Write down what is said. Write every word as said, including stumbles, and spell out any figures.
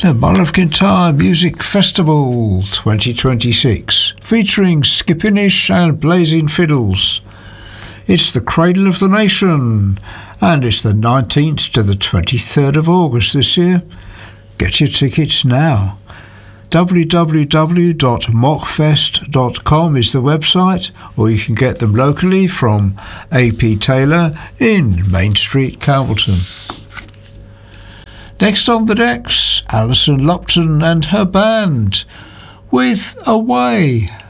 The Mull of Kintyre Music Festival twenty twenty-six, featuring Skippinish and Blazing Fiddles. It's the cradle of the nation, and it's the nineteenth to the twenty-third of August this year. Get your tickets now. w w w dot mockfest dot com is the website, or you can get them locally from A P Taylor in Main Street, Calverton. Next on the decks, Alison Lupton and her band with Away.